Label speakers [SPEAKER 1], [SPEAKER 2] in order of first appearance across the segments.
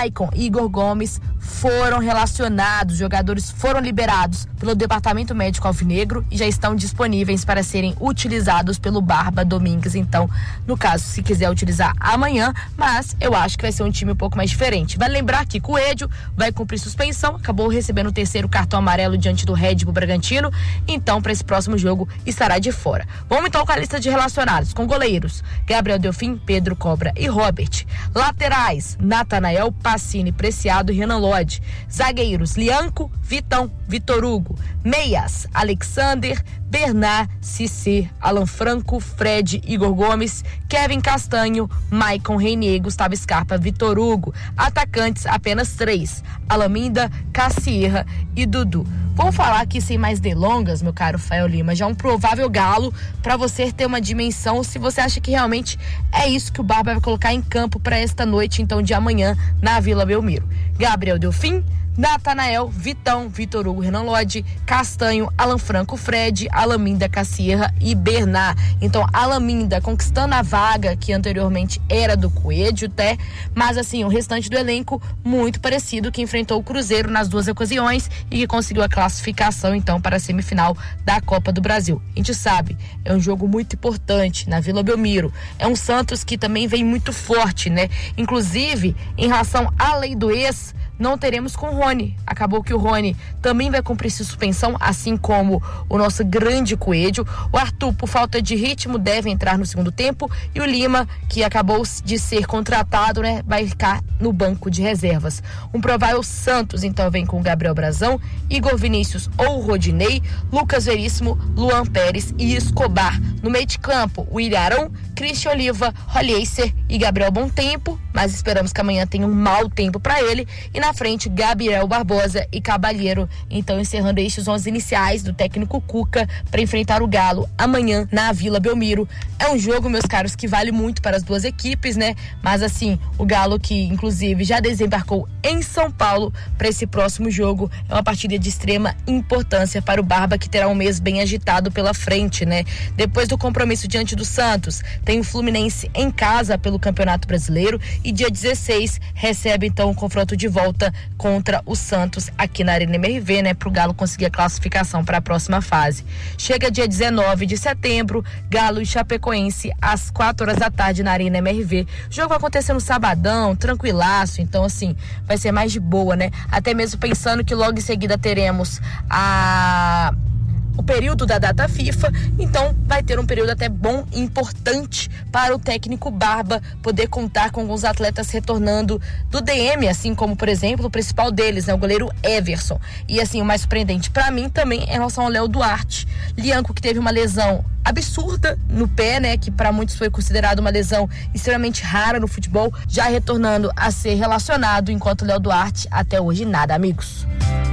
[SPEAKER 1] Maicon e Igor Gomes foram relacionados, os jogadores foram liberados pelo Departamento Médico Alvinegro e já estão disponíveis para serem utilizados pelo Barba Domingues. Então, no caso, se quiser utilizar amanhã, mas eu acho que vai ser um time um pouco mais diferente. Vale lembrar que Coelho vai cumprir suspensão, acabou recebendo o terceiro cartão amarelo diante do Red Bull Bragantino, então para esse próximo jogo estará de fora. Vamos então com a lista de relacionados, com goleiros: Gabriel Delfim, Pedro Cobra e Robert. Laterais: Natanael, Pacini, Preciado e Renan Lodge. Zagueiros: Lianco, Vitão, Vitor Hugo. Meias: Alexander, Bernard, Cissé, Alan Franco, Fred, Igor Gomes, Kevin Castanho, Maicon, Reinier, Gustavo Scarpa, Vitor Hugo. Atacantes: apenas 3: Alaminda, Cassierra e Dudu. Vamos falar aqui sem mais delongas, meu caro Fael Lima, já um provável galo para você ter uma dimensão, se você acha que realmente é isso que o Barba vai colocar em campo para esta noite, então, de amanhã, na Vila Belmiro. Gabriel Delfim, Natanael, Vitão, Vitor Hugo, Renan Lodge, Castanho, Alan Franco, Fred, Alaminda, Cassierra e Bernard. Então, Alaminda conquistando a vaga que anteriormente era do Coelho, até, mas assim, o restante do elenco muito parecido, que enfrentou o Cruzeiro nas duas ocasiões e que conseguiu a classificação, então, para a semifinal da Copa do Brasil. A gente sabe, é um jogo muito importante na Vila Belmiro. É um Santos que também vem muito forte, né? Inclusive, em relação à lei do ex, não teremos com o Rony. Acabou que o Rony também vai cumprir suspensão, assim como o nosso grande Coelho. O Arthur, por falta de ritmo, deve entrar no segundo tempo. E o Lima, que acabou de ser contratado, né, vai ficar no banco de reservas. Um provável Santos, então, vem com o Gabriel Brazão, Igor Vinícius ou Rodinei, Lucas Veríssimo, Luan Pérez e Escobar. No meio de campo, o Ilharão, Cristian Oliva, Rolheiser e Gabriel Bom Tempo, mas esperamos que amanhã tenha um mau tempo para ele. E na frente, Gabriel Barbosa e Cabalheiro. Então, encerrando estes 11 iniciais do técnico Cuca para enfrentar o Galo amanhã na Vila Belmiro. É um jogo, meus caros, que vale muito para as duas equipes, né? Mas assim, o Galo, que inclusive já desembarcou em São Paulo para esse próximo jogo, é uma partida de extrema importância para o Barba, que terá um mês bem agitado pela frente, né? Depois do compromisso diante do Santos, tem o Fluminense em casa pelo Campeonato Brasileiro e dia 16 recebe então o confronto de volta contra o Santos aqui na Arena MRV, né, pro Galo conseguir a classificação para a próxima fase. Chega dia 19 de setembro, Galo e Chapecoense às 4 horas da tarde na Arena MRV. O jogo vai acontecer no sabadão, tranquilaço, então assim, vai ser mais de boa, né? Até mesmo pensando que logo em seguida teremos o período da data FIFA, então vai ter um período até bom e importante para o técnico Barba poder contar com alguns atletas retornando do DM, assim como, por exemplo, o principal deles, né, o goleiro Everson. E assim, o mais surpreendente para mim também é em relação ao Léo Duarte. Lianco, que teve uma lesão absurda no pé, né, que para muitos foi considerado uma lesão extremamente rara no futebol, já retornando a ser relacionado, enquanto o Léo Duarte até hoje nada, amigos.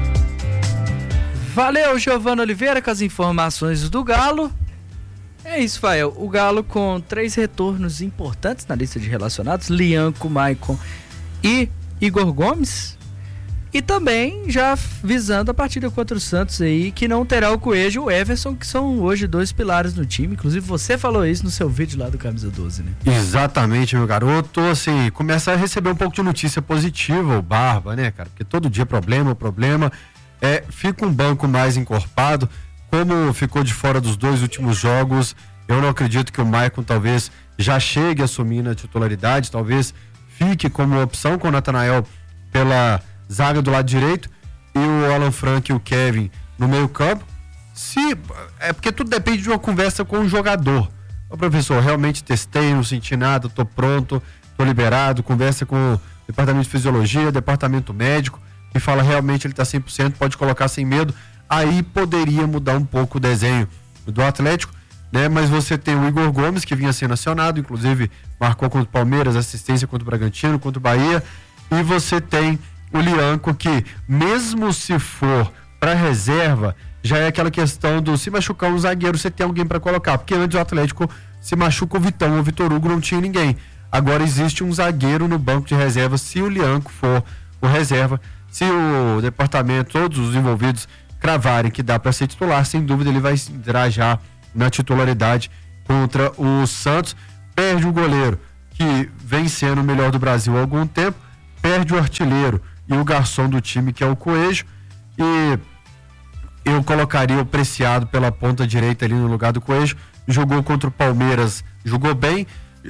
[SPEAKER 2] Valeu, Giovana Oliveira, com as informações do Galo. É isso, Fael. O Galo com 3 retornos importantes na lista de relacionados: Lianco, Maicon e Igor Gomes. E também já visando a partida contra o Santos aí, que não terá o Coelho e o Everson, que são hoje 2 pilares no time. Inclusive você falou isso no seu vídeo lá do Camisa 12, né?
[SPEAKER 3] Exatamente, meu garoto. Assim, começa a receber um pouco de notícia positiva o Barba, né, cara? Porque todo dia problema. Fica um banco mais encorpado. Como ficou de fora dos 2 últimos jogos, eu não acredito que o Maicon talvez já chegue assumindo a titularidade, talvez fique como opção com o Natanael pela zaga do lado direito e o Alan Franco e o Kevin no meio campo. Porque tudo depende de uma conversa com o jogador. O professor, realmente testei, não senti nada, tô pronto, tô liberado, conversa com o departamento de fisiologia, departamento médico, e fala realmente ele tá 100%, pode colocar sem medo. Aí poderia mudar um pouco o desenho do Atlético, né? Mas você tem o Igor Gomes, que vinha sendo acionado, inclusive marcou contra o Palmeiras, assistência contra o Bragantino, contra o Bahia, e você tem o Lianco, que mesmo se for para reserva, já é aquela questão do se machucar um zagueiro, você tem alguém para colocar, porque antes o Atlético se machuca o Vitão, o Vitor Hugo, não tinha ninguém. Agora existe um zagueiro no banco de reserva, se o Lianco for o reserva. Se o departamento, todos os envolvidos cravarem que dá para ser titular, sem dúvida ele vai entrar já na titularidade contra o Santos. Perde um goleiro que vem sendo o melhor do Brasil há algum tempo, perde o artilheiro e o garçom do time, que é o Coelho, e eu colocaria o Preciado pela ponta direita ali no lugar do Coelho. Jogou contra o Palmeiras, jogou bem.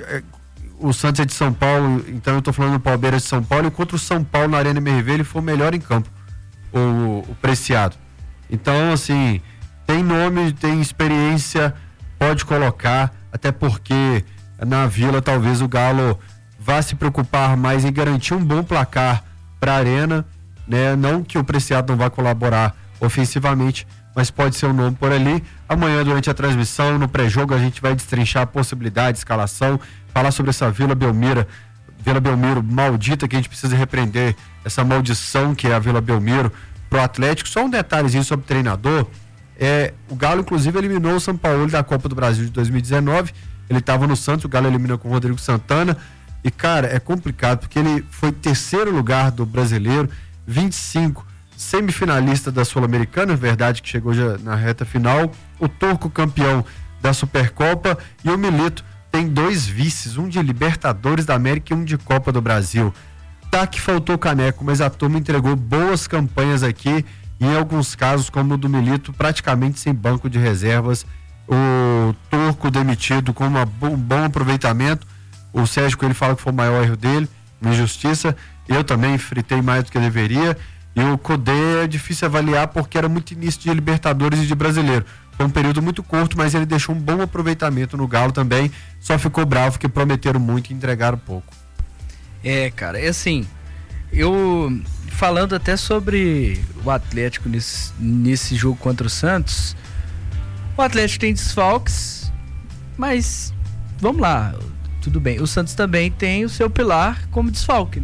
[SPEAKER 3] O Santos é de São Paulo, então eu tô falando do Palmeiras de São Paulo, e contra o São Paulo na Arena MRV ele foi o melhor em campo, o Preciado. Então, assim, tem nome, tem experiência, pode colocar, até porque na Vila talvez o Galo vá se preocupar mais em garantir um bom placar para a Arena, né? Não que o Preciado não vá colaborar ofensivamente, mas pode ser um nome por ali. Amanhã, durante a transmissão, no pré-jogo, a gente vai destrinchar a possibilidade de escalação, falar sobre essa Vila Belmiro maldita, que a gente precisa repreender essa maldição que é a Vila Belmiro pro Atlético. Só um detalhezinho sobre o treinador, o Galo inclusive eliminou o São Paulo da Copa do Brasil de 2019, ele estava no Santos, o Galo eliminou com o Rodrigo Santana, e cara, é complicado, porque ele foi terceiro lugar do Brasileiro, 25 semifinalista da Sul-Americana, verdade que chegou já na reta final, o Turco campeão da Supercopa, e o Milito tem 2 vices, um de Libertadores da América e um de Copa do Brasil. Tá que faltou caneco, mas a turma entregou boas campanhas aqui, e em alguns casos, como o do Milito, praticamente sem banco de reservas. O Turco demitido com um bom aproveitamento, o Sérgio Coelho fala que foi o maior erro dele, uma injustiça. Eu também fritei mais do que deveria, e o Codê é difícil avaliar porque era muito início de Libertadores e de Brasileiro. Foi um período muito curto, mas ele deixou um bom aproveitamento no Galo também, só ficou bravo que prometeram muito e entregaram pouco.
[SPEAKER 2] Cara, é assim, eu falando até sobre o Atlético nesse jogo contra o Santos, o Atlético tem desfalques, mas vamos lá, tudo bem, o Santos também tem o seu pilar como desfalque, né?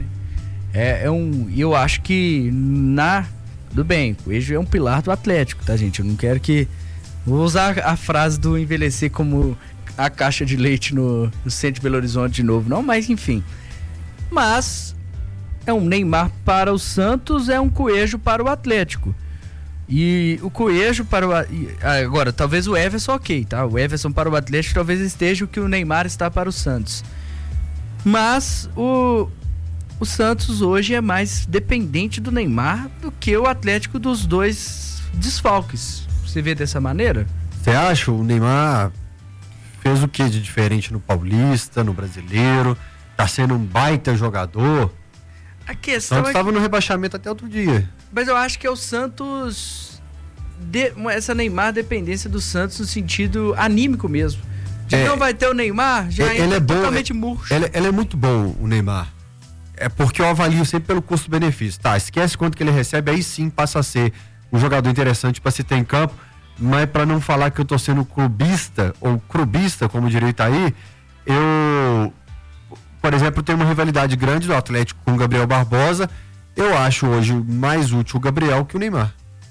[SPEAKER 2] Eu acho que tudo bem, o Coelho é um pilar do Atlético, tá, gente? Eu não quero que... Vou usar a frase do envelhecer como a caixa de leite no centro de Belo Horizonte de novo, não, mas enfim. Mas é um Neymar para o Santos, é um Coelho para o Atlético. E o Coelho para o... Agora, talvez o Everson, ok, tá? O Everson para o Atlético talvez esteja o que o Neymar está para o Santos. Mas o Santos hoje é mais dependente do Neymar do que o Atlético dos 2 desfalques. Você vê dessa maneira?
[SPEAKER 3] Você acha? O Neymar fez o que de diferente no Paulista, no Brasileiro? Tá sendo um baita jogador?
[SPEAKER 2] A questão
[SPEAKER 3] Santos estava no rebaixamento até outro dia.
[SPEAKER 2] Mas eu acho que é o Santos... essa Neymar dependência do Santos no sentido anímico mesmo. Não vai ter o Neymar, já é totalmente murcho.
[SPEAKER 3] Ele é muito bom, o Neymar. É porque eu avalio sempre pelo custo-benefício. Tá, esquece quanto que ele recebe, aí sim passa a ser um jogador interessante para se ter em campo, mas para não falar que eu tô sendo clubista, ou crubista, como direito aí, eu, por exemplo, tenho uma rivalidade grande do Atlético com o Gabriel Barbosa. Eu acho hoje mais útil o Gabriel que o Neymar.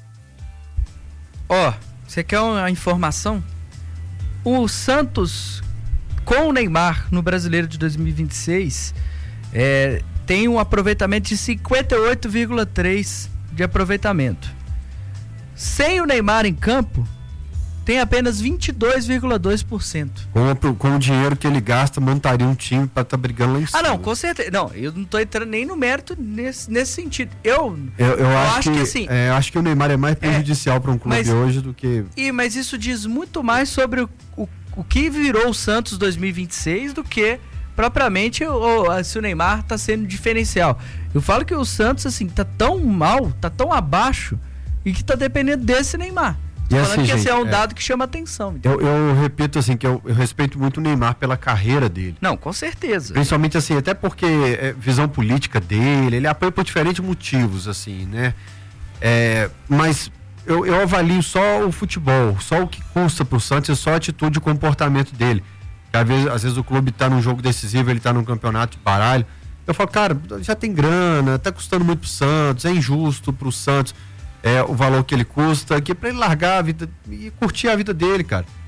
[SPEAKER 2] Você quer uma informação? O Santos, com o Neymar no Brasileiro de 2026, tem um aproveitamento de 58,3% de aproveitamento. Sem o Neymar em campo, tem apenas 22,2%.
[SPEAKER 3] Com o dinheiro que ele gasta, montaria um time para estar brigando lá em cima.
[SPEAKER 2] Não, com certeza. Não, eu não tô entrando nem no mérito nesse sentido. Eu acho que assim...
[SPEAKER 3] acho que o Neymar é mais prejudicial para um clube hoje do que...
[SPEAKER 2] Mas isso diz muito mais sobre o que virou o Santos 2026 do que propriamente se o Neymar tá sendo diferencial. Eu falo que o Santos, assim, tá tão mal, tá tão abaixo e que tá dependendo desse Neymar. Tô falando que esse é um dado que chama atenção.
[SPEAKER 3] Eu repito assim, que eu respeito muito o Neymar pela carreira dele.
[SPEAKER 2] Não, com certeza.
[SPEAKER 3] Principalmente assim, até porque visão política dele, ele apoia por diferentes motivos, assim, né? Mas eu avalio só o futebol, só o que custa pro Santos e só a atitude e comportamento dele. Às vezes o clube tá num jogo decisivo, ele tá num campeonato de baralho. Eu falo, cara, já tem grana, tá custando muito pro Santos, é injusto pro Santos o valor que ele custa, que é pra ele largar a vida e curtir a vida dele, cara.